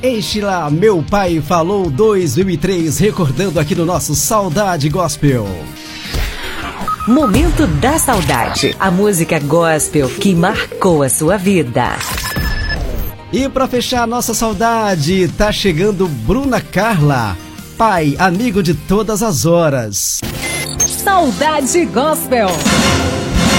Estila, Meu Pai Falou 2003, recordando aqui no nosso Saudade Gospel. Momento da Saudade, a música gospel que marcou a sua vida. E para fechar a nossa saudade, tá chegando Bruna Carla, Pai, amigo de todas as horas. Saudade Gospel.